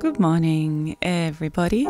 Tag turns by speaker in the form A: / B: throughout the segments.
A: Good morning, everybody,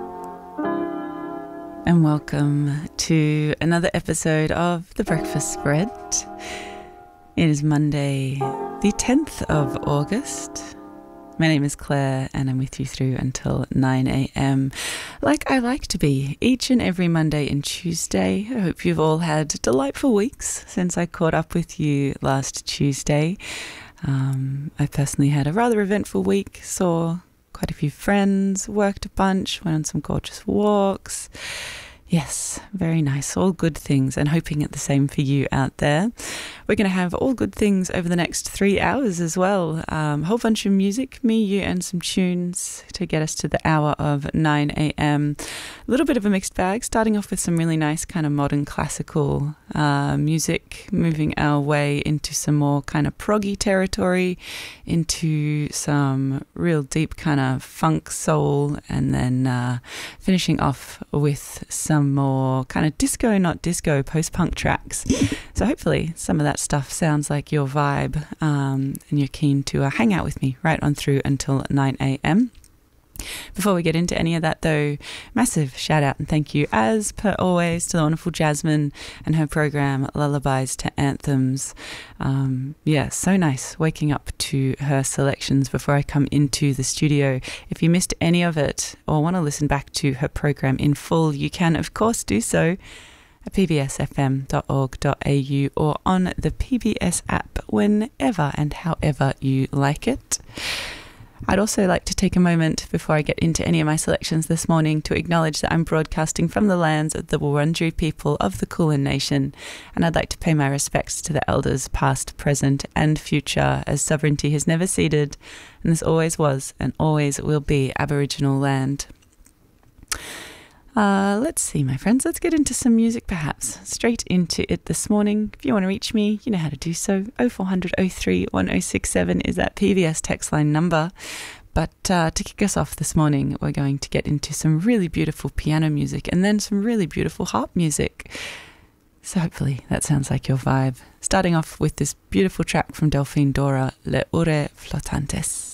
A: and welcome to another episode of The Breakfast Spread. It is Monday, the 10th of August. My name is Claire, and I'm with you through until 9 a.m. like I like to be each and every Monday and Tuesday. I hope you've all had delightful weeks since I caught up with you last Tuesday. I personally had a rather eventful week, saw quite a few friends, worked a bunch, went on some gorgeous walks. Yes, very nice. All good things, and hoping it the same for you out there. We're going to have all good things over the next 3 hours as well. A whole bunch of music, me, you, and some tunes to get us to the hour of 9 a.m. A little bit of a mixed bag, starting off with some really nice kind of modern classical music, moving our way into some more kind of proggy territory, into some real deep kind of funk soul, and then finishing off with some more kind of disco, not disco, post-punk tracks. So hopefully some of that stuff sounds like your vibe, and you're keen to hang out with me right on through until 9 a.m. Before we get into any of that though, massive shout out and thank you as per always to the wonderful Jasmine and her program Lullabies to Anthems. So nice waking up to her selections before I come into the studio. If you missed any of it or want to listen back to her program in full, you can of course do so at pbsfm.org.au or on the PBS app whenever and however you like it. I'd also like to take a moment before I get into any of my selections this morning to acknowledge that I'm broadcasting from the lands of the Wurundjeri people of the Kulin Nation, and I'd like to pay my respects to the elders past, present and future, as sovereignty has never ceded and this always was and always will be Aboriginal land. Let's see, my friends, let's get into some music perhaps. Straight into it this morning. If you want to reach me, you know how to do so. 0400 03 1067 is that PBS text line number. But to kick us off this morning, we're going to get into some really beautiful piano music and then some really beautiful harp music. So hopefully that sounds like your vibe. Starting off with this beautiful track from Delphine Dora, Le Ore Flotantes.